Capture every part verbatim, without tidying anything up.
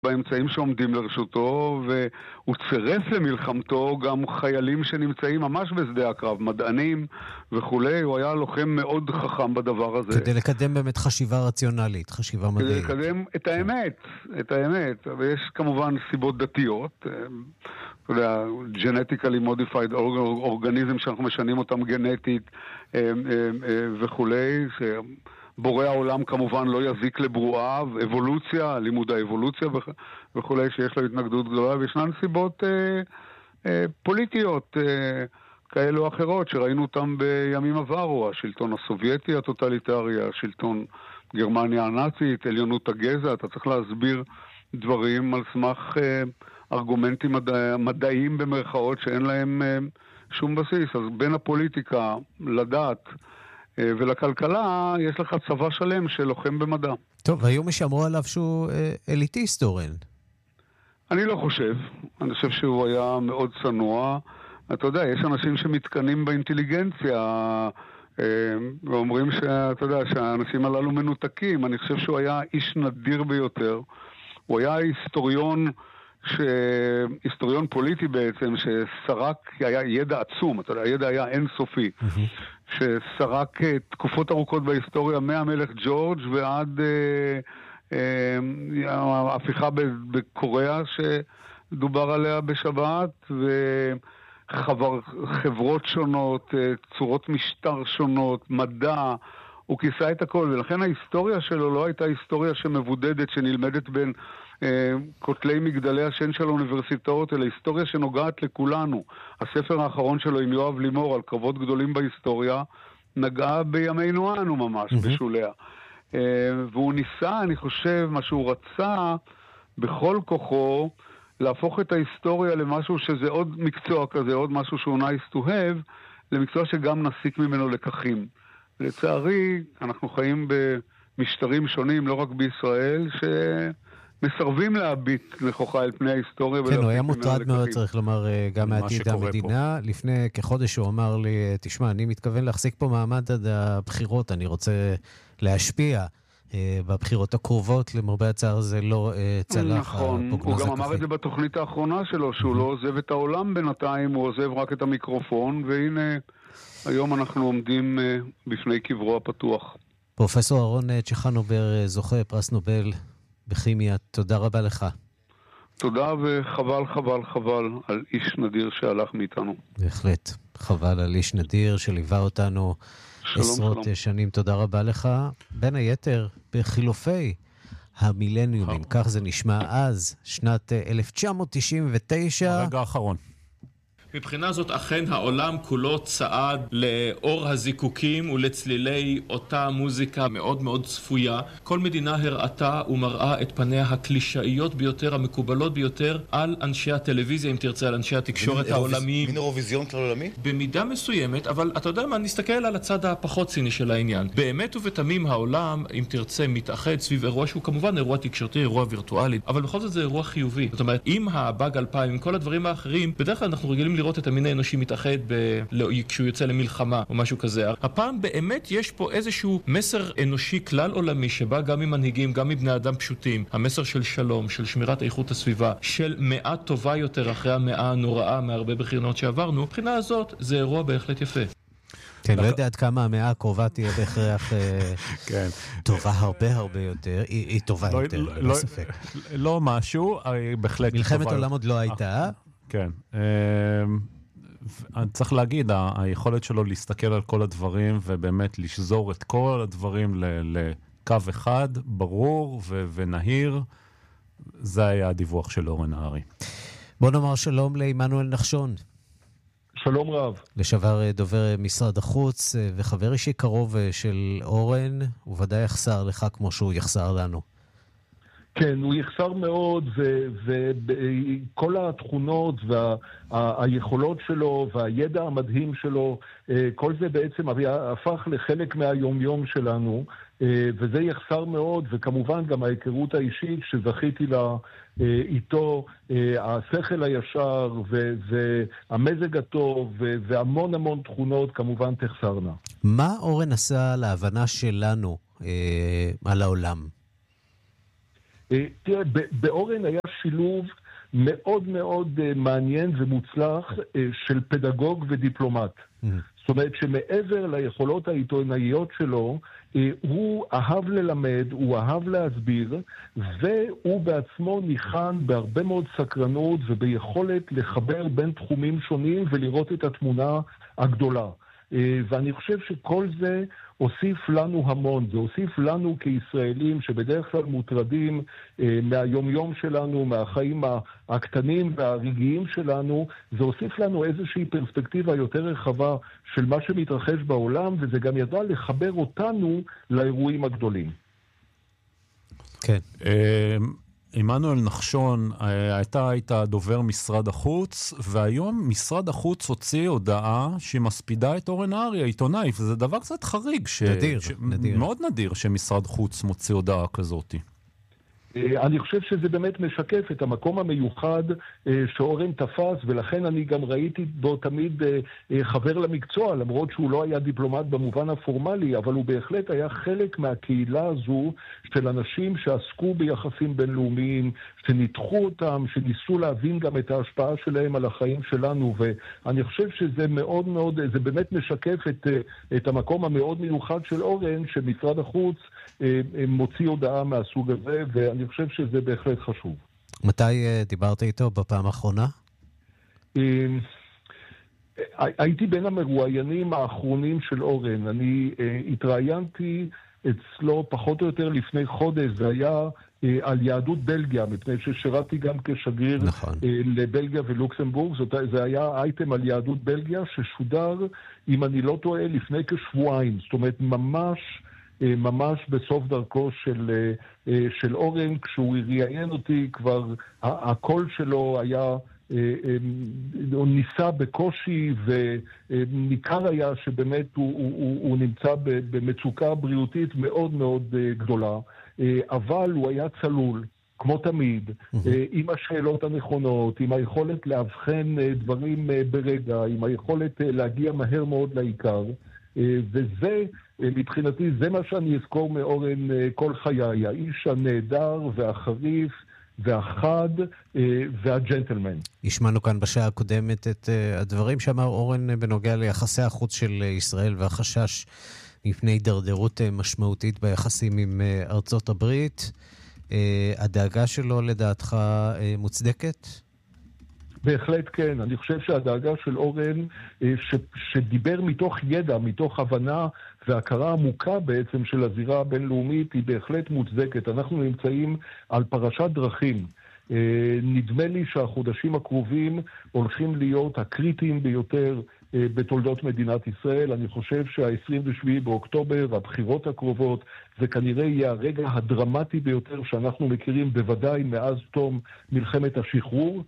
באמצעים שעומדים לרשותו, והוא צירף למלחמתו גם חיילים שנמצאים ממש בשדה הקרב, מדענים וכולי. הוא היה לוחם מאוד חכם בדבר הזה. כדי לקדם באמת חשיבה רציונלית, חשיבה מדעית. כדי לקדם את האמת, את האמת. ויש כמובן סיבות דתיות, אתה יודע, genetically modified organism שאנחנו משנים אותם גנטית וכולי, ש... בורא העולם כמובן לא יזיק לברואיו, אבולוציה, לימוד האבולוציה וכולי, שיש לו התנגדות גדולה, וישנן סיבות אה, אה, פוליטיות אה, כאלו או אחרות, שראינו אותם בימים עברו, השלטון הסובייטי הטוטליטרי, השלטון גרמניה הנאצית, עליונות הגזע. אתה צריך להסביר דברים על סמך אה, ארגומנטים מדע, מדעיים במרכאות שאין להם אה, שום בסיס. אז בין הפוליטיקה לדת ולכלכלה יש לך צבא שלם שלוחם במדע. טוב, והיום יש שאמרו עליו שהוא אליטיסט, אורן. אני לא חושב. אני חושב שהוא היה מאוד צנוע. אתה יודע, יש אנשים שמתקנים באינטליגנציה ואומרים שאתה יודע, שהאנשים הללו מנותקים. אני חושב שהוא היה איש נדיר ביותר. הוא היה היסטוריון ש... היסטוריון פוליטי בעצם, שסרק, היה ידע עצום, אתה יודע, הידע היה אינסופי, mm-hmm. שסרק תקופות ארוכות בהיסטוריה, מהמלך ג'ורג' ועד אה, אה, ההפיכה בקוריאה שדובר עליה בשבת, וחברות שונות, צורות משטר שונות, מדע, הוא כיסה את הכל, ולכן ההיסטוריה שלו לא הייתה היסטוריה שמבודדת, שנלמדת בין כותלי מגדלי השן של האוניברסיטאות, אלא היסטוריה שנוגעת לכולנו. הספר האחרון שלו עם יואב לימור על קרבות גדולים בהיסטוריה, נגעה בימינו אנו ממש, mm-hmm. בשוליה. והוא ניסה, אני חושב, מה שהוא רצה בכל כוחו, להפוך את ההיסטוריה למשהו שזה עוד מקצוע כזה, עוד משהו שהוא nice to have, למקצוע שגם נסיק ממנו לקחים. לצערי, אנחנו חיים במשטרים שונים, לא רק בישראל, ש... מסרבים להביט נכוחה אל פני ההיסטוריה. כן, הוא היה מוטרד מאוד, צריך לומר, גם מעתיד המדינה. פה. לפני כחודש הוא אמר לי, תשמע, אני מתכוון להחזיק פה מעמד עד הבחירות, אני רוצה להשפיע בבחירות הקרובות, למרבה הצער זה לא צלח. נכון, הוא גם אמר את זה בתוכנית האחרונה שלו, שהוא לא עוזב את העולם בינתיים, הוא עוזב רק את המיקרופון, והנה, היום אנחנו עומדים בפני קברו הפתוח. פרופסור אהרון צ'חנובר, זוכה פרס נובל בכימיה, תודה רבה לך. תודה, וחבל, חבל, חבל על איש נדיר שהלך מאיתנו. בהחלט, חבל על איש נדיר שליווה אותנו שלום, עשרות שלום. שנים. תודה רבה לך. בין היתר, בחילופי המילניומים, כך זה נשמע אז, שנת אלף תשע מאות תשעים ותשע. הרגע האחרון. מבחינה זאת אכן העולם כולו צעד לאור הזיקוקים ולצלילי אותה מוזיקה מאוד מאוד צפויה. כל מדינה הראתה ומראה את פניה הקלישאיות ביותר, המקובלות ביותר, על אנשי הטלוויזיה, אם תרצה, על אנשי התקשורת העולמיים. מין אירוויזיון כלל עולמי? במידה מסוימת, אבל אתה יודע מה, נסתכל על הצד הפחות ציני של העניין. באמת ובתמים העולם, אם תרצה, מתאחד סביב אירוע שהוא כמובן אירוע תקשורתי, אירוע וירטואלי, אבל בכל זאת זה אירוע חיובי. זאת אומרת, עם הבאג אלפיים, עם כל הדברים האחרים, בדרך כלל אנחנו רגילים לראות את המין האנושי מתאחד ב... כשהוא יוצא למלחמה או משהו כזה. הפעם באמת יש פה איזשהו מסר אנושי כלל עולמי שבא גם ממנהיגים, גם מבני אדם פשוטים. המסר של שלום, של שמירת איכות הסביבה, של מאה טובה יותר אחרי המאה הנוראה מהרבה בחירות שעברנו. מבחינה הזאת זה אירוע בהחלט יפה. כן, לא יודע עד כמה המאה הקרובה תהיה בהכרח טובה הרבה הרבה יותר. היא טובה יותר, לא ספק. לא משהו, בהחלט. מלחמת עולם עוד לא הייתה. כן. אני צריך להגיד, היכולת שלו להסתכל על כל הדברים ובאמת לשזור את כל הדברים לקו אחד, ברור ונהיר, זה היה הדיווח של אורן נהרי. בוא נאמר שלום לעמנואל נחשון. שלום רב. לשעבר דובר משרד החוץ וחבר אישי קרוב של אורן, הוא ודאי יחסר לך כמו שהוא יחסר לנו. כן, הוא יחסר מאוד, וכל התכונות והיכולות שלו והידע המדהים שלו, כל זה בעצם הפך לחלק מהיומיום שלנו, וזה יחסר מאוד, וכמובן גם ההיכרות האישית שזכיתי לה איתו, השכל הישר והמזג הטוב והמון המון תכונות כמובן תחסרנה. מה אורן עשה להבנה שלנו על העולם? תראה, באורן היה שילוב מאוד מאוד מעניין ומוצלח של פדגוג ודיפלומט. זאת אומרת שמעבר ליכולות העיתונאיות שלו, הוא אהב ללמד, הוא אהב להסביר, והוא בעצמו ניחן בהרבה מאוד סקרנות וביכולת לחבר בין תחומים שונים ולראות את התמונה הגדולה. ואני חושב שכל זה הוסיף לנו המון, זה הוסיף לנו כישראלים שבדרך כלל מוטרדים מהיום-יום שלנו, מהחיים הקטנים והרגעיים שלנו, זה הוסיף לנו איזושהי פרספקטיבה יותר רחבה של מה שמתרחש בעולם, וזה גם ידע לחבר אותנו לאירועים הגדולים. כן. עמנואל נחשון, הייתה הייתה דובר משרד החוץ, והיום משרד החוץ הוציא הודעה שמספידה את אורן נהרי, העיתונאי, וזה דבר קצת חריג. ש... נדיר, ש... נדיר. מאוד נדיר שמשרד חוץ מוציא הודעה כזאת. אני חושב שזה באמת משקף את המקום המיוחד שאורן תפס, ולכן אני גם ראיתי בו תמיד חבר למקצוע, למרות שהוא לא היה דיפלומט במובן הפורמלי, אבל הוא בהחלט היה חלק מהקהילה הזו של אנשים שעסקו ביחסים בינלאומיים, שניתחו אותם, שניסו להבין גם את ההשפעה שלהם על החיים שלנו, ואני חושב שזה מאוד מאוד, זה באמת משקף את, את המקום המאוד מיוחד של אורן, שמשרד החוץ מוציא הודעה מהסוג הזה, ואני חושב שזה בהחלט חשוב. מתי דיברת איתו בפעם האחרונה? הייתי בין המרואיינים האחרונים של אורן. אני התראיינתי אצלו פחות או יותר לפני חודש, זה היה על יהדות בלגיה, מפני ששירתי גם כשגריר נכון. לבלגיה ולוקסמבורג. זאת, זה היה אייטם על יהדות בלגיה ששודר, אם אני לא טועה, לפני כשבועיים. זאת אומרת, ממש... ממש בסוף דרכו של, של אורן, כשהוא ראיין אותי, כבר הקול שלו היה, הוא ניסה בקושי, וניכר היה שבאמת הוא, הוא, הוא נמצא במצוקה בריאותית מאוד מאוד גדולה, אבל הוא היה צלול, כמו תמיד, עם השאלות הנכונות, עם היכולת להבחן דברים ברגע, עם היכולת להגיע מהר מאוד לעיקר, וזה, מבחינתי, זה מה שאני אזכור מאורן כל חיי, האיש הנהדר והחריף והחד והג'נטלמן. השמענו כאן בשעה הקודמת את הדברים שאמר אורן בנוגע ליחסי החוץ של ישראל והחשש מפני דרדרות משמעותית ביחסים עם ארצות הברית. הדאגה שלו לדעתך מוצדקת? בהחלט כן. אני חושב שהדאגה של אורן, ש, שדיבר מתוך ידע, מתוך הבנה והכרה עמוקה בעצם של הזירה הבינלאומית, היא בהחלט מוצדקת. אנחנו נמצאים על פרשת דרכים. נדמה לי שהחודשים הקרובים הולכים להיות הקריטיים ביותר בתולדות מדינת ישראל. אני חושב שה-עשרים ושבעה באוקטובר והבחירות הקרובות זה כנראה יהיה הרגע הדרמטי ביותר שאנחנו מכירים, בוודאי מאז תום מלחמת השחרור.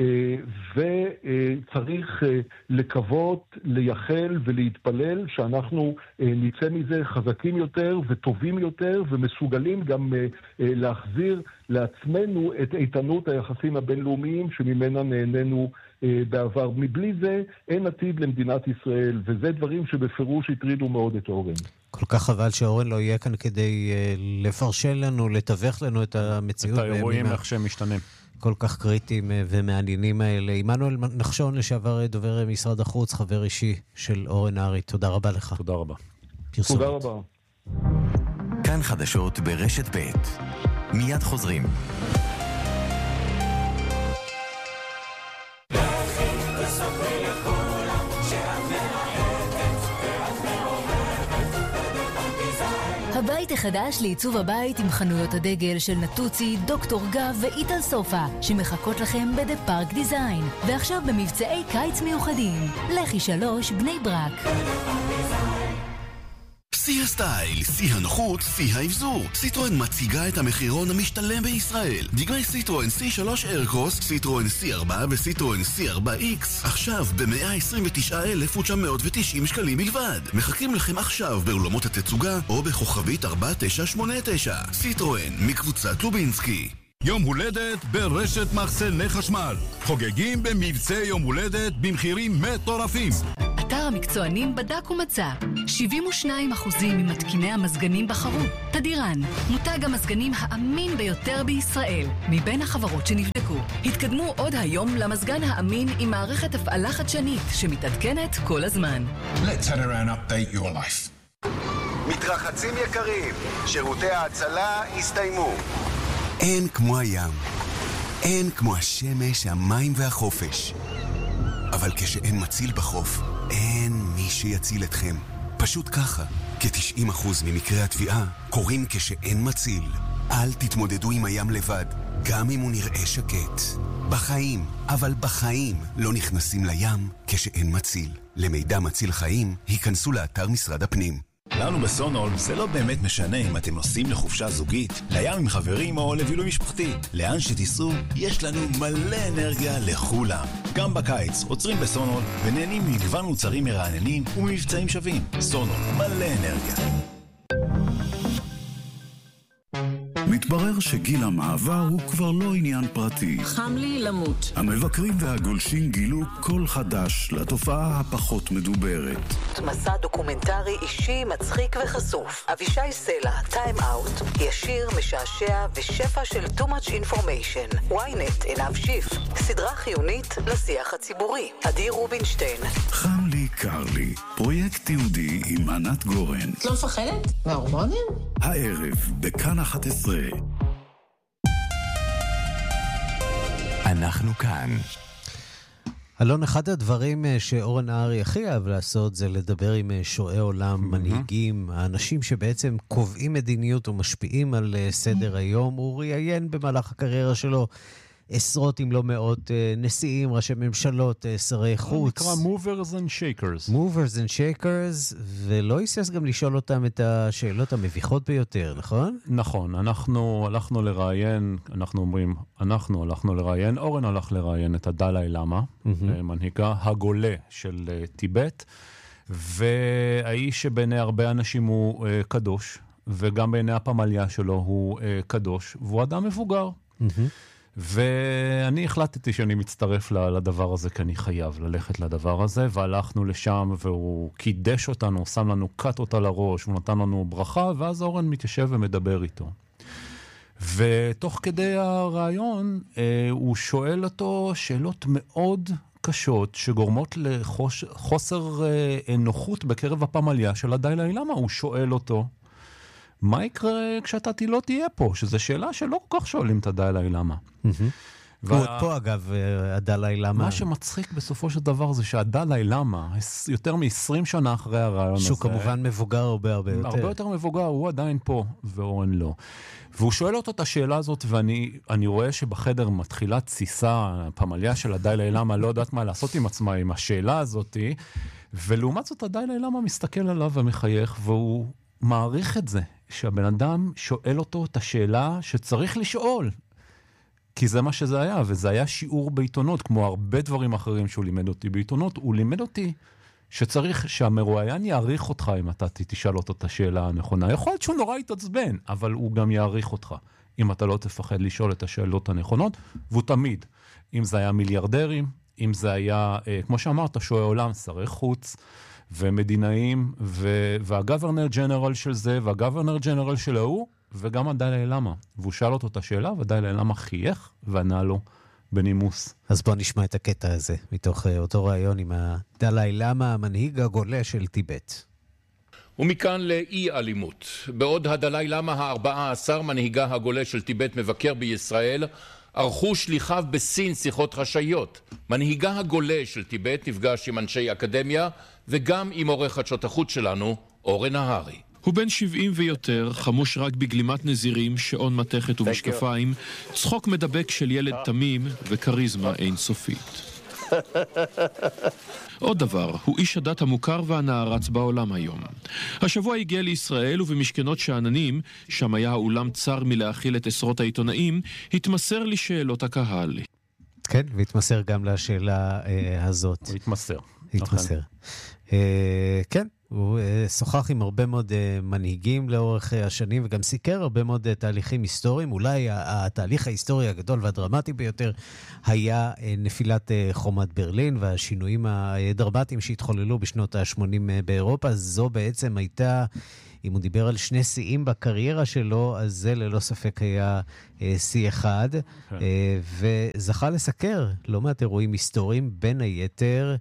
וצריך לקוות, לייחל ולהתפלל שאנחנו נצא מזה חזקים יותר וטובים יותר ומסוגלים גם להחזיר לעצמנו את איתנות היחסים הבינלאומיים שממנה נהנינו בעבר. מבלי זה אין עתיד למדינת ישראל, וזה דברים שבפירוש הטרידו מאוד את אורן. כל כך חבל שאורן לא יהיה כאן כדי לפרשל לנו, לתווך לנו את המציאות. את האירועים איך שהם משתנים. כל כך קריטיים ומעניינים האלה. עמנואל נחשון, לשעבר דובר משרד החוץ, חבר אישי של אורן נהרי. תודה רבה לך. תודה רבה. פרסומת. תודה רבה. כאן חדשות ברשת ב'. מיד חוזרים. הבית החדש לעיצוב הבית עם חנויות הדגל של נטוצי, דוקטור גב ואיטל סופה שמחכות לכם בדה פארק דיזיין, ועכשיו במבצעי קיץ מיוחדים. לכי שלוש בני ברק. שיא הסטייל, שיא הנוחות, שיא האבזור. סיטרואן מציגה את המחירון המשתלם בישראל. דגמי סיטרואן סי שלוש איירקרוס, סיטרואן סי ארבע וסיטרואן סי ארבע איקס. עכשיו ב-מאה עשרים ותשעה אלף ותשע מאות ותשעים שקלים בלבד. מחכים לכם עכשיו באולמות התצוגה או בכוכבית ארבע תשע שמונה תשע. סיטרואן מקבוצת לובינסקי. יום הולדת ברשת מחסני חשמל. חוגגים במבצע יום הולדת במחירים מטורפים. אתר המקצוענים בדק ומצא. שבעים ושניים אחוז ממתקיני המזגנים בחרו תדירן, מותג המזגנים האמין ביותר בישראל, מבין החברות שנבדקו. התקדמו עוד היום למזגן האמין עם מערכת הפעלה חדשנית שמתעדכנת כל הזמן. Let's Tadiran update your life. מתרחצים יקרים, שירותי ההצלה הסתיימו. אין כמו הים, אין כמו השמש, המים והחופש. אבל כשאין מציל בחוף, אין מי שיציל אתכם. פשוט ככה, כ-תשעים אחוז ממקרי התביעה קורים כשאין מציל. אל תתמודדו עם הים לבד, גם אם הוא נראה שקט. בחיים, אבל בחיים לא נכנסים לים כשאין מציל. למידע מציל חיים, היכנסו לאתר משרד הפנים. לנו בסונול זה לא באמת משנה אם אתם נוסעים לחופשה זוגית, לים עם חברים או לבילוי משפחתי. לאן שתיסעו, יש לנו מלא אנרגיה לכולם. גם בקיץ עוצרים בסונול ונהנים ממגוון מוצרים מרעננים וממבצעים שווים. סונול, מלא אנרגיה. מתברר שגיל המעבר הוא כבר לא עניין פרטי. חם לי למות. המבקרים והגולשים גילו קול חדש לתופעה הפחות מדוברת. מסע דוקומנטרי אישי, מצחיק וחשוף. אבישי סלע, טיים אאוט, ישיר, משעשע ושפע של too much information. וויינט, עינב שיף. סדרה חיונית לשיח הציבורי. עדי רובינשטיין. חם לי, קר לי. פרויקט יהודי עם ענת גורן. את לא מפחדת? מההורמונים? הערב, בכאן אחת עשרה. אנחנו כאן. אלון, אחד הדברים שאורן נהרי הכי אהב לעשות זה לדבר עם שועי עולם, מנהיגים, האנשים שבעצם קובעים מדיניות ומשפיעים על סדר היום. הוא ראיין במהלך הקריירה שלו עשרות אם לא מאות נשיאים, ראשי ממשלות, שרי חוץ. נקרא movers and shakers. movers and shakers, ולא היסס גם לשאול אותם את השאלות המביכות ביותר, נכון? נכון, אנחנו הלכנו לראיין, אנחנו אומרים, אנחנו הלכנו לראיין, אורן הלך לראיין את הדלאי למה, מנהיגה הגולה של טיבט, והאיש שבעיני הרבה אנשים הוא קדוש, וגם בעיני הפמליה שלו הוא קדוש, והוא אדם מבוגר. ואני החלטתי שאני מצטרף לדבר הזה, כי אני חייב ללכת לדבר הזה, והלכנו לשם, והוא קידש אותנו, שם לנו קט אותה לראש, הוא נתן לנו ברכה, ואז אורן מתיישב ומדבר איתו. ותוך כדי הרעיון, אה, הוא שואל אותו שאלות מאוד קשות, שגורמות לחוסר אה, נוחות בקרב הפמליה של הדלאי למה. הוא שואל אותו, מה יקרה כשאתה לא תהיה פה? שזו שאלה שלא כל כך שואלים את הדלאי למה. פה אגב, הדלאי למה. מה שמצחיק בסופו של דבר זה שהדלאי למה, יותר מ-עשרים שנה אחרי הרעיון הזה. שהוא כמובן מבוגר הרבה הרבה יותר. הרבה יותר מבוגר, הוא עדיין פה, ואורן לא. והוא שואל אותו את השאלה הזאת, ואני רואה שבחדר מתחילה תסיסה, הפמליה של הדלאי למה לא יודעת מה לעשות עם עצמה, עם השאלה הזאת, ולעומת זאת הדלאי למה מסתכל עליו ומחייך, והוא מעריך את זה, שהבן אדם שואל אותו את השאלה שצריך לשאול. כי זה מה שזה היה, וזה היה שיעור בעיתונות, כמו הרבה דברים אחרים שהוא לימד אותי בעיתונות, הוא לימד אותי שצריך שהמרואיין יעריך אותך אם אתה תשאל אותו את השאלה הנכונה. יכול להיות שהוא נורא יתעצבן, אבל הוא גם יעריך אותך, אם אתה לא תפחד לשאול את השאלות הנכונות, והוא תמיד, אם זה היה מיליארדרים, אם זה היה, כמו שאמרת, שועי עולם, שרי חוץ, ומדינאים, והגוורנר ג'נרל של זה, והגוורנר ג'נרל של ההוא, וגם הדלאי למה. והוא שאל אותו את השאלה, והדלאי למה חייך, וענה לו בנימוס. אז בוא נשמע את הקטע הזה, מתוך אותו רעיון עם הדלאי למה, המנהיג הגולה של טיבט. ומכאן לאי אלימות. בעוד הדלאי למה ה-ארבעה עשר, מנהיגה הגולה של טיבט מבקר בישראל, ערכו שליחיו בסין שיחות חשאיות. מנהיגה הגולה של טיבט נפגש עם אנשי אקדמיה, וגם עם עורך חדשות החוץ שלנו, אורן נהרי. הוא בן שבעים ויותר, חמוש רק בגלימת נזירים, שעון מתכת ומשקפיים, צחוק מדבק של ילד תמים וקריזמה אינסופית. עוד דבר, הוא איש הדת המוכר והנערץ בעולם היום. השבוע הגיע לישראל ובמשכנות שעננים, שם היה האולם צר מלהכיל את עשרות העיתונאים, התמסר לי שאלות הקהל. כן, והתמסר גם לשאלה אה, הזאת. הוא התמסר. התמסר. אה, כן. הוא שוחח עם הרבה מאוד מנהיגים לאורך השנים, וגם סיקר הרבה מאוד תהליכים היסטוריים. אולי התהליך ההיסטורי הגדול והדרמטי ביותר היה נפילת חומת ברלין, והשינויים הדרמטיים שהתחוללו בשנות ה-שמונים באירופה. זו בעצם הייתה, אם הוא דיבר על שני שיאים בקריירה שלו, אז זה ללא ספק היה שיא אחד, okay. וזכה לסקר לא מעט אירועים היסטוריים, בין היתר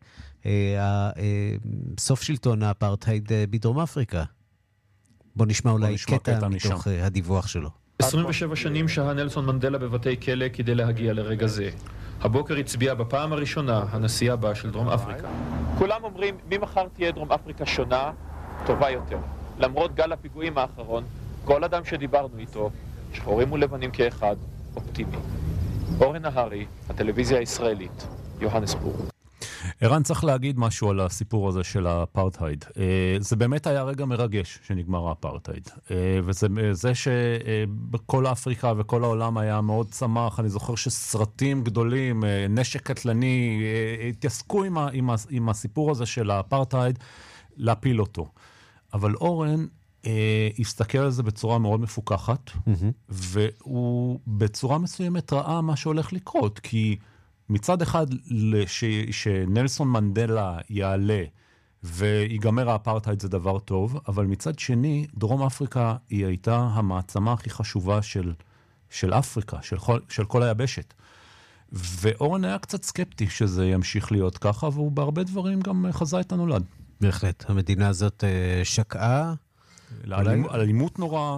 סוף שלטון האפרטהייד בדרום אפריקה. בוא נשמע אולי נשמע קטע, קטע מתוך משם. הדיווח שלו. עשרים ושבע שנים שהה נלסון מנדלה בבתי כלא כדי להגיע לרגע זה. הבוקר הצביע בפעם הראשונה הנשיא הבא של דרום אפריקה. כולם אומרים, ממחר תהיה דרום אפריקה שונה, טובה יותר. למרות גל הפיגועים האחרון, כל אדם שדיברנו איתו, שחורים ולבנים כאחד, אופטימי. אורן נהרי, הטלוויזיה הישראלית, יוהנסבורג. ערן, צריך להגיד משהו על הסיפור הזה של האפרטהייד. זה באמת היה רגע מרגש שנגמר האפרטהייד. וזה זה שבכל אפריקה וכל העולם היה מאוד שמח. אני זוכר שסרטים גדולים, נשק קטלני, התעסקו עם, עם, עם הסיפור הזה של האפרטהייד, להפיל אותו. אבל אורן אה, הסתכל על זה בצורה מאוד מפוקחת, mm-hmm. והוא בצורה מסוימת ראה מה שהולך לקרות, כי מצד אחד לש, שנלסון מנדלה יעלה ויגמר האפרטהייד זה דבר טוב, אבל מצד שני, דרום אפריקה היא הייתה המעצמה הכי חשובה של, של אפריקה, של, של כל היבשת. ואורן היה קצת סקפטי שזה ימשיך להיות ככה, והוא בהרבה דברים גם חזה את הנולד. בהחלט, המדינה הזאת שקעה. לאלימות נורא,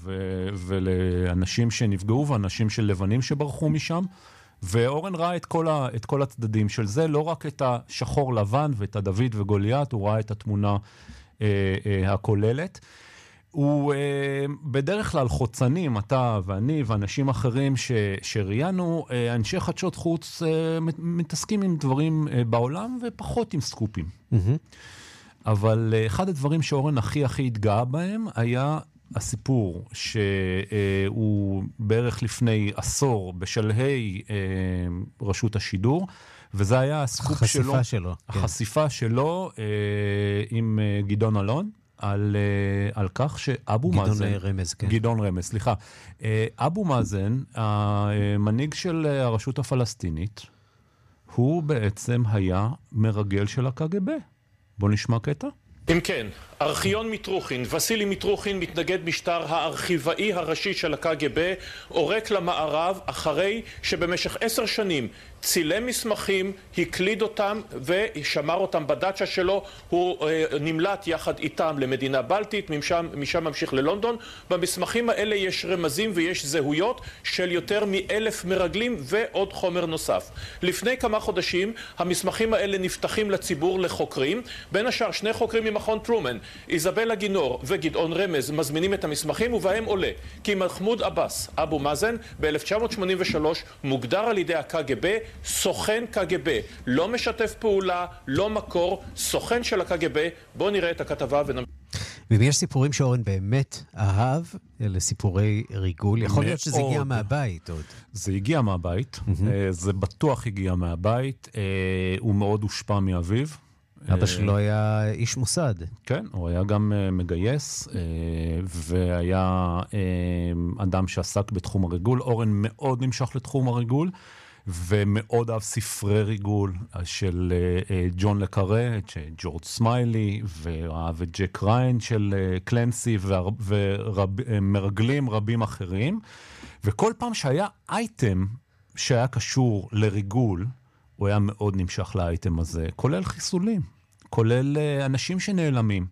ולאנשים שנפגעו, ואנשים של לבנים שברחו משם, ואורן ראה את כל, ה, את כל הצדדים של זה, לא רק את השחור לבן ואת הדוד וגוליית, הוא ראה את התמונה אה, אה, הכוללת. הוא אה, בדרך כלל חוצנים, אתה ואני ואנשים אחרים ש, שראיינו, אה, אנשי חדשות חוץ אה, מתעסקים עם דברים אה, בעולם ופחות עם סקופים. Mm-hmm. אבל אה, אחד הדברים שאורן הכי הכי התגאה בהם היה הסיפור שהוא בערך לפני עשור בשלהי אה, רשות השידור, וזה היה הסקופ החשיפה שלו, שלו, החשיפה כן. שלו אה, עם אה, גדעון אלון, על, אה, על כך שאבו גדעון מאזן... רמז, כן. גדעון רמז, סליחה. אה, אבו מאזן, המנהיג של הרשות הפלסטינית, הוא בעצם היה מרגל של הקג"ב. בוא נשמע קטע. אם כן, ארכיון מיטרוכין, וסילי מיטרוכין, מתנגד משטר הארכיבאי הראשי של הקג"ב, עורק למערב אחרי שבמשך עשר שנים צילם מסמכים, הקליד אותם ושמר אותם בדאצ'ה שלו. הוא אה, נמלט יחד איתם למדינה בלטית, משם, משם ממשיך ללונדון. במסמכים האלה יש רמזים ויש זהויות של יותר מאלף מרגלים ועוד חומר נוסף. לפני כמה חודשים המסמכים האלה נפתחים לציבור לחוקרים, בין השאר שני חוקרים ממכון טרומן, איזבלה גינור וגדעון רמז, מזמינים את המסמכים, ובהם עולה כי מחמוד עבאס, אבו מאזן, ב-אלף תשע מאות שמונים ושלוש מוגדר על ידי הקג"ב סוכן קג"ב, לא משתף פעולה, לא מקור, סוכן של הקג"ב. בואו נראה את הכתבה ונמשיך. ואם יש סיפורים שאורן באמת אהב, אלה סיפורי ריגול, יכול להיות שזה הגיע מהבית עוד. זה הגיע מהבית, זה בטוח הגיע מהבית, הוא מאוד הושפע מאביו. אבא שלו היה איש מוסד. כן, הוא היה גם מגייס, והיה אדם שעסק בתחום הריגול. אורן מאוד נמשך לתחום הריגול, ומאוד אהב ספרי ריגול של ג'ון לקארה, ג'ורג' סמיילי, ואהב את ג'ק ריין של קלנסי, ומרגלים רבים אחרים. וכל פעם שהיה אייטם שהיה קשור לריגול, הוא היה מאוד נמשך לאייטם הזה, כולל חיסולים, כולל אנשים שנעלמים.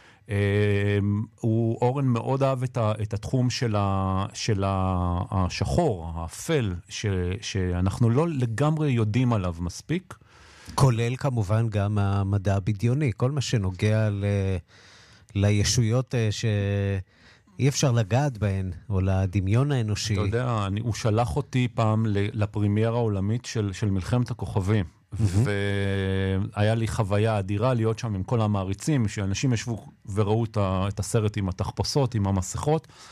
הוא אורן מאוד אהב את, ה, את התחום של, ה, של השחור, האפל, ש, שאנחנו לא לגמרי יודעים עליו מספיק. כולל כמובן גם המדע הבדיוני, כל מה שנוגע ל, לישויות שאי אפשר לגעת בהן, או לדמיון האנושי. אתה יודע, אני, הוא שלח אותי פעם לפרימיירה העולמית של, של מלחמת הכוכבים. והיה לי חוויה אדירה להיות שם עם כל המעריצים, שאנשים ישבו וראו את הסרט עם התחפושות, עם המסכות.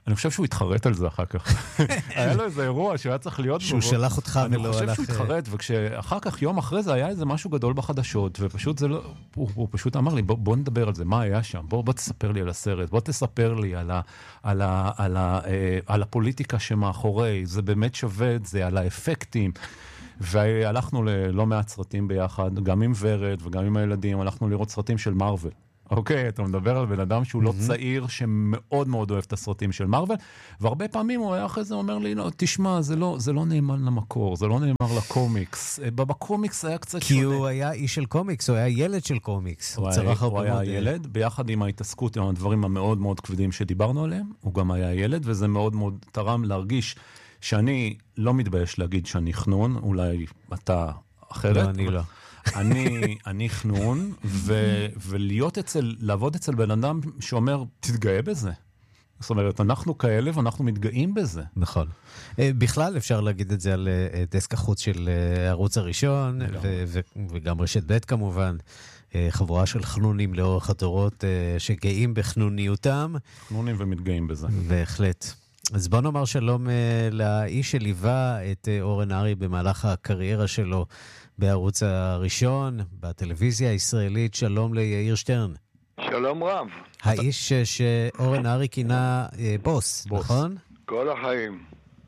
אני חושב שהוא התחרט על זה אחר כך. היה לו איזה אירוע שהוא היה צריך להיות... שהוא שלח אותך ולא הלך... אני חושב שהוא התחרט, וכשאחר כך, יום אחרי זה, היה איזה משהו גדול בחדשות, ופשוט זה לא... הוא, הוא פשוט אמר לי, בוא, בוא נדבר על זה, מה היה שם? בוא, בוא תספר לי על הסרט, בוא תספר לי על, ה, על, ה, על, ה, על הפוליטיקה שמאחורי, זה באמת שווה את זה, על האפקטים. והלכנו ללא מעט סרטים ביחד, גם עם ורד וגם עם הילדים, הלכנו לראות סרטים של מארוול. אוקיי, אתה מדבר על בן אדם שהוא לא צעיר, שמאוד מאוד אוהב את הסרטים של מארוול, והרבה פעמים הוא היה אחרי זה אומר לי, לא, תשמע, זה לא, זה לא נאמן למקור, זה לא נאמר לקומיקס. בקומיקס היה קצת שונה. כי הוא היה איש של קומיקס, הוא היה ילד של קומיקס. הוא, הוא, הוא היה ילד, ביחד עם ההתעסקות, עם הדברים המאוד מאוד כבדים שדיברנו עליהם, הוא גם היה ילד, וזה מאוד מאוד תרם להרגיש שאני לא מתבייש להגיד שאני חנון, אולי אתה אחרת. לא, אני לא. אני, אני חנון, ו, ולהיות אצל, לעבוד אצל בן אדם שאומר, תתגאה בזה. זאת אומרת, אנחנו כאלה ואנחנו מתגאים בזה. נכון. בכלל אפשר להגיד את זה על דסק החוץ של הערוץ הראשון, ו- ו- וגם רשת ב' כמובן. חבורה של חנונים לאורך הדורות שגאים בחנוניותם. חנונים ומתגאים בזה. בהחלט. אז בוא נאמר שלום לאיש שליווה את אורן ארי במהלך הקריירה שלו בערוץ הראשון, בטלוויזיה הישראלית. שלום ליאיר שטרן. שלום רב. האיש שאורן ארי כינה בוס, נכון? כל החיים.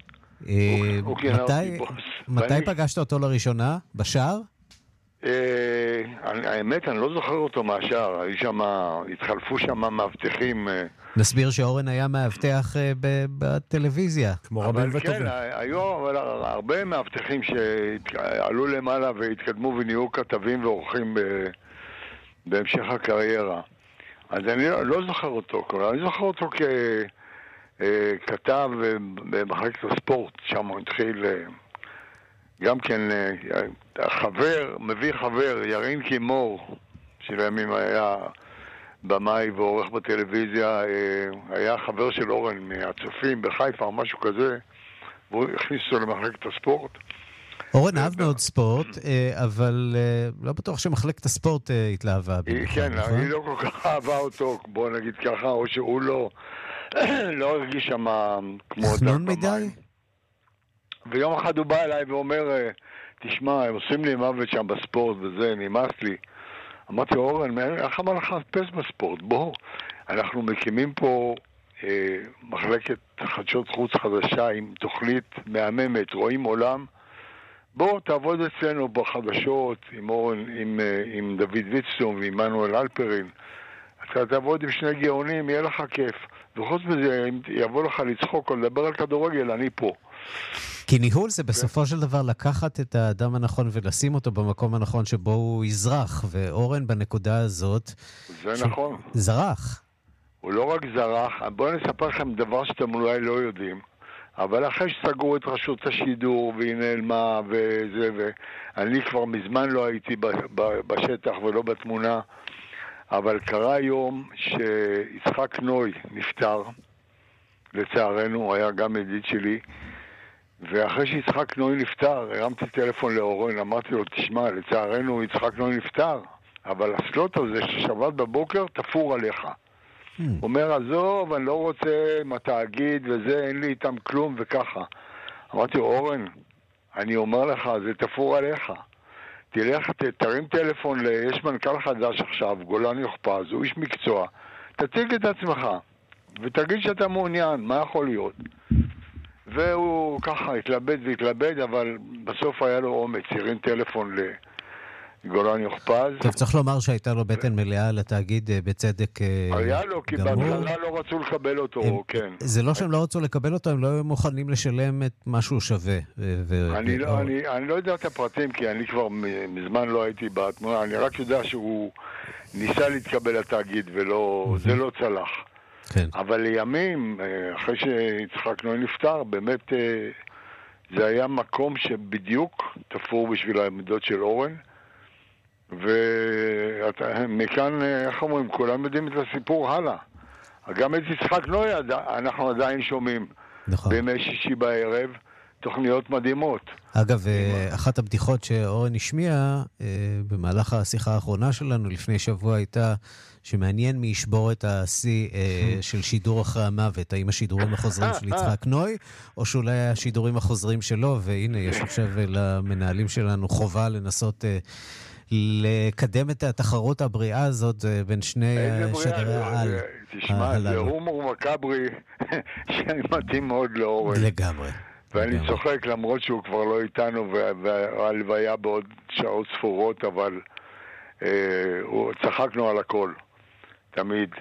מתי פגשת אותו לראשונה? בשער? האמת, אני לא זוכר אותו מהשער. התחלפו שם מאבטחים. נסביר שאורן היה מאבטח בטלוויזיה. כמו רבים וטובים. כן, היו הרבה מאבטחים שעלו למעלה והתקדמו ונהיו כתבים ועורכים בהמשך הקריירה. אז אני לא זוכר אותו, אני זוכר אותו ככתב במחלקת הספורט, שם הוא התחיל גם כן חבר, מביא חבר, ירין קימור, שלימים היה במאי ועורך בטלוויזיה, היה חבר של אורן מהצופים בחיפה או משהו כזה, והוא הכניס אותו למחלקת הספורט. אורן אהב מאוד ספורט, אבל לא בטוח שמחלקת הספורט התלהבה. כן, היא לא כל כך אהבה אותו, בוא נגיד ככה, או שהוא לא לא הרגיש שם כמו... חנון מדי? ויום אחד הוא בא אליי ואומר, תשמע, הם עושים לי מוות שם בספורט וזה, נמאס לי. אמרתי, אורן, איך אמר לך לחפש בספורט? בוא, אנחנו מקימים פה אה, מחלקת חדשות חוץ חדשה עם תוכנית מהממת, רואים עולם. בוא, תעבוד אצלנו בחדשות עם אורן, עם, עם דוד ויצטום ועם מנואל אלפרין. אתה תעבוד עם שני גאונים, יהיה לך כיף. וחוץ מזה, אם יבוא לך לצחוק או לדבר על כדורגל, אני פה. כי ניהול זה בסופו של דבר לקחת את האדם הנכון ולשים אותו במקום הנכון שבו הוא יזרח, ואורן בנקודה הזאת... זה נכון. זרח. הוא לא רק זרח, בואו נספר לכם דבר שאתם אולי לא יודעים, אבל אחרי שסגרו את רשות השידור והיא נעלמה וזה, ואני כבר מזמן לא הייתי בשטח ולא בתמונה, אבל קרה יום שיצחק נוי נפטר, לצערנו, הוא היה גם ידיד שלי, ואחרי שיצחק נוי נפטר, הרמתי טלפון לאורן, אמרתי לו, תשמע, לצערנו יצחק נוי נפטר, אבל הסלוט הזה ששבת בבוקר תפור עליך. הוא אומר, עזוב, אני לא רוצה עם התאגיד וזה, אין לי איתם כלום וככה. אמרתי לו, אורן, אני אומר לך, זה תפור עליך. תלך, תרים טלפון, יש מנכ"ל חדש עכשיו, גולן יוחפז, הוא איש מקצוע. תציג את עצמך, ותגיד שאתה מעוניין, מה יכול להיות? והוא ככה התלבט והתלבט, אבל בסוף היה לו אומץ, הרים טלפון לגולן יוחפז. טוב, צריך לומר שהייתה לו בטן מלאה לתאגיד בצדק גמור. היה לו, כי בהתחלה לא רצו לקבל אותו, כן. זה לא שהם לא רצו לקבל אותו, הם לא היו מוכנים לשלם את מה שהוא שווה. אני לא יודע את הפרטים, כי אני כבר מזמן לא הייתי בתמונה, אני רק יודע שהוא ניסה להתקבל לתאגיד, וזה לא צלח. כן. אבל לימים, אחרי שיצחק נוי נפטר, באמת זה היה מקום שבדיוק תפור בשביל העמדות של אורן, ומכאן, איך אומרים, כולם יודעים את הסיפור הלאה. גם את יצחק נוי אנחנו עדיין שומעים. נכון. בימי שישי בערב, תוכניות מדהימות. אגב, אחת הבדיחות שאורן השמיע במהלך השיחה האחרונה שלנו לפני שבוע הייתה שמעניין מי ישבור את השיא של שידור אחרי המוות, האם השידורים החוזרים של יצחק נוי, או שאולי השידורים החוזרים שלו, והנה יש עכשיו למנהלים שלנו חובה לנסות לקדם את התחרות הבריאה הזאת בין שני שדרי העל. תשמע, זה הומור מקאברי שמתאים מאוד לאורן. לגמרי. ואני צוחק למרות שהוא כבר לא איתנו והלוויה בעוד שעות ספורות, אבל צחקנו על הכל, תמיד.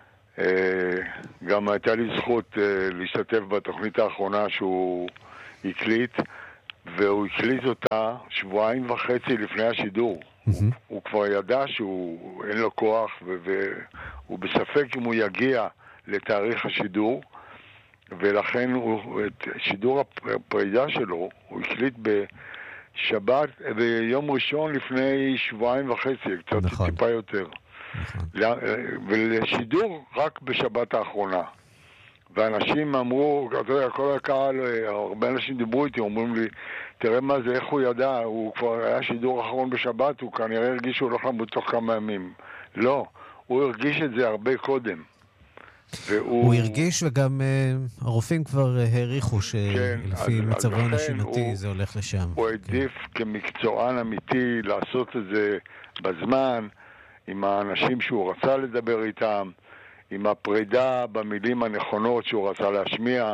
גם הייתה לי זכות להשתתף בתוכנית האחרונה שהוא הקליט, והוא הקליט אותה שבועיים וחצי לפני השידור. הוא כבר ידע שהוא אין לו כוח, והוא בספק אם הוא יגיע לתאריך השידור, ולכן הוא, את שידור הפרידה שלו הוא הקליט בשבת, ביום ראשון לפני שבועיים וחצי, קצת נכון. טיפה יותר. נכון. ולשידור רק בשבת האחרונה. ואנשים אמרו, אתה יודע, כל הקהל, הרבה אנשים דיברו איתי, אומרים לי, תראה מה זה, איך הוא ידע, הוא כבר היה שידור אחרון בשבת, הוא כנראה הרגיש שהוא לא חם בתוך כמה ימים. לא, הוא הרגיש את זה הרבה קודם. והוא... הוא הרגיש, וגם uh, הרופאים כבר uh, העריכו שלפי כן, מצבו הנשימתי הוא, זה הולך לשם. הוא העדיף כן. כמקצוען אמיתי לעשות את זה בזמן, עם האנשים שהוא רצה לדבר איתם, עם הפרידה במילים הנכונות שהוא רצה להשמיע,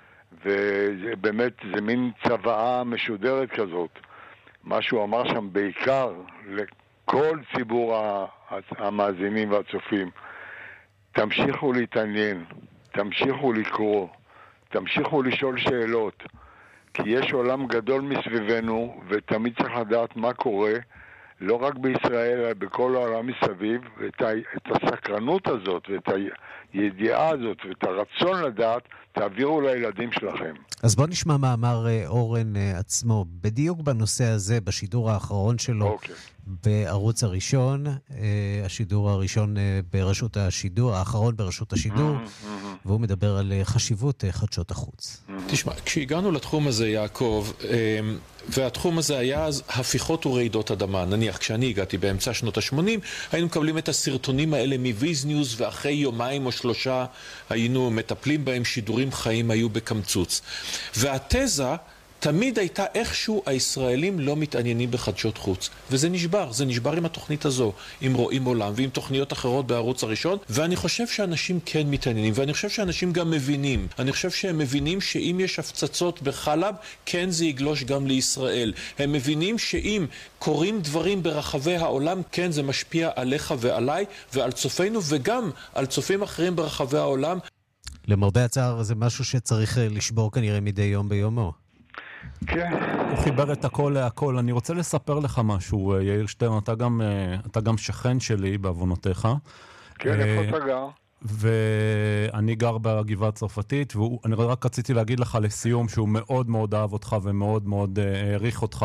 ובאמת זה מין צוואה משודרת כזאת. מה שהוא אמר שם בעיקר לכל ציבור המאזינים והצופים, תמשיכו להתעניין, תמשיכו לקרוא, תמשיכו לשאול שאלות, כי יש עולם גדול מסביבנו, ותמיד צריך לדעת מה קורה, לא רק בישראל, אלא בכל העולם מסביב, ואת הסקרנות הזאת, ואת הידיעה הזאת, ואת הרצון לדעת, תעבירו לילדים שלכם. אז בוא נשמע מה אמר אורן עצמו, בדיוק בנושא הזה, בשידור האחרון שלו, okay. בערוץ הראשון, השידור הראשון ברשות השידור, האחרון ברשות השידור, mm-hmm, mm-hmm. והוא מדבר על חשיבות חדשות החוץ. Mm-hmm. תשמע, כשהגענו לתחום הזה, יעקב, והתחום הזה היה אז הפיכות ורעידות אדמה. נניח, כשאני הגעתי באמצע שנות ה-שמונים, היינו מקבלים את הסרטונים האלה מוויז ניוז, ואחרי יומיים או שלושה היינו מטפלים בהם, שידורים חיים היו בקמצוץ. והתזה תמיד הייתה איכשהו הישראלים לא מתעניינים בחדשות חוץ. וזה נשבר, זה נשבר עם התוכנית הזו, עם רואים עולם ועם תוכניות אחרות בערוץ הראשון, ואני חושב שאנשים כן מתעניינים, ואני חושב שאנשים גם מבינים. אני חושב שהם מבינים שאם יש הפצצות בחלב, כן זה יגלוש גם לישראל. הם מבינים שאם קורים דברים ברחבי העולם, כן זה משפיע עליך ועליי ועל צופינו, וגם על צופים אחרים ברחבי העולם. למרבה הצער זה משהו שצריך לשבור כנראה מדי יום ביומו. כן. הוא חיבר את הכל להכל. אני רוצה לספר לך משהו, יאיר שטרן, אתה גם, אתה גם שכן שלי בעוונותיך. כן, איפה אתה גר? ואני גר בגבעה הצרפתית, ואני רק רציתי להגיד לך לסיום שהוא מאוד מאוד אהב אותך ומאוד מאוד העריך אותך,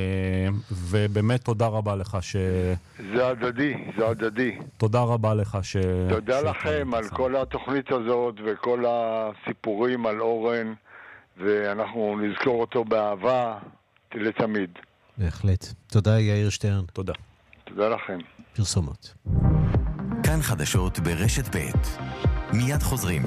ובאמת תודה רבה לך ש... זה הדדי, זה הדדי. תודה רבה לך ש... תודה לכם על כל התוכנית הזאת וכל הסיפורים על אורן, ואנחנו נזכור אותו באהבה לתמיד. בהחלט. תודה יאיר שטרן. תודה. תודה לכם. פרסומות. כאן חדשות ברשת ב' מיד חוזרים.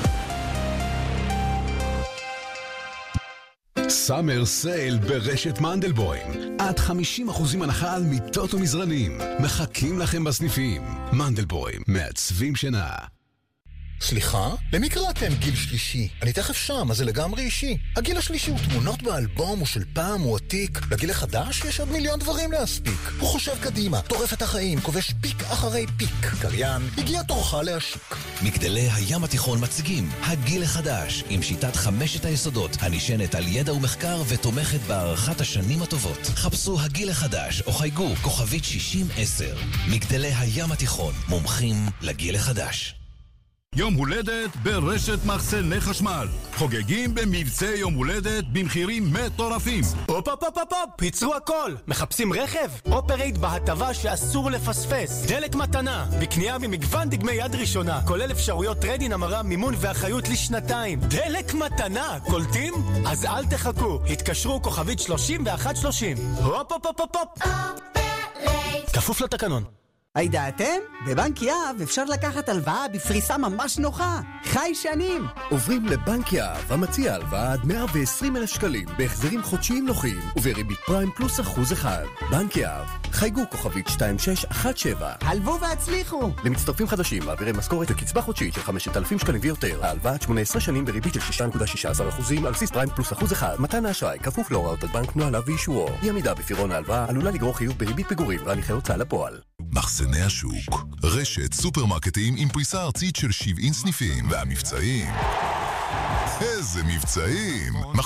סאמר סייל ברשת מנדלבוים. עד חמישים אחוזים הנחה על מיטות ומזרנים. מחכים לכם בסניפים. מנדלבוים, מעצבים שינה. סליחה? למי קראתם גיל שלישי? אני תכף שם, אז זה לגמרי אישי. הגיל השלישי הוא תמונות באלבום, הוא של פעם, הוא עתיק. לגיל החדש יש עוד מיליון דברים להספיק. הוא חושב קדימה, טורף את החיים, כובש פיק אחרי פיק. קריין, הגיע תורך להשיק. מגדלי הים התיכון מציגים הגיל החדש, עם שיטת חמשת היסודות, הנשענת על ידע ומחקר ותומכת בהערכת השנים הטובות. חפשו הגיל החדש או חייגו כוכבית שישים עשר. מגדלי הים התיכון, מומחים לגיל החדש. יום הולדת ברשת מחסני חשמל. חוגגים במבצע יום הולדת במחירים מטורפים. הופ הופ הופ הופ, ייצרו הכל. מחפשים רכב? אופרייט בהטבה שאסור לפספס. דלק מתנה, בקנייה ממגוון דגמי יד ראשונה, כולל אפשרויות טריידין, המרה, מימון ואחריות לשנתיים. דלק מתנה, קולטים? אז אל תחכו, התקשרו כוכבית שלושים ואחת שלושים. הופ הופ הופ הופ. כפוף לתקנון. הידעתם? בבנק יהב אפשר לקחת הלוואה בפריסה ממש נוחה. חי שנים. עוברים לבנק יהב, המציע הלוואה עד מאה ועשרים אלף שקלים, בהחזרים חודשיים נוחים, ובריבית פריים פלוס אחוז אחד. בנק יהב, חייגו כוכבית שתיים שש אחת שבע. הלוו והצליחו. למצטרפים חדשים, מעבירי משכורת וקצבה חודשית של חמשת אלפים שקלים ויותר. ההלוואה עד שמונה עשרה שנים בריבית של שש נקודה שש עשרה אחוז על בסיס פריים פלוס אחוז אחד. מתן האשראי כפוף להוראות הבנק, נוהליו ואישורו. אי עמידה בפירעון ההלוואה עלולה לגרור חיוב בריבית פיגורים והליכי הוצאה לפועל. מחסני השוק, רשת סופרמרקטים עם פריסה ארצית של שבעים סניפים, והמבצעים, איזה מבצעים!